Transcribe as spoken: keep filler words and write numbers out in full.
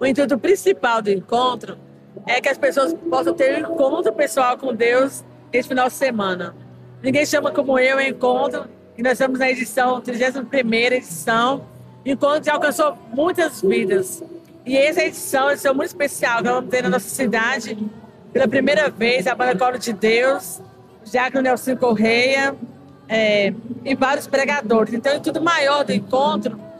O intuito principal do encontro é que as pessoas possam ter um encontro pessoal com Deus nesse final de semana. Ninguém chama como eu encontro, e nós estamos na edição, trigésima primeira edição, encontro que alcançou muitas vidas. E essa edição, essa é muito especial, que nós vamos ter na nossa cidade, pela primeira vez, a banda Coro de Deus, o Diácono Nelson Correia, é, e vários pregadores. Então, o intuito maior do encontro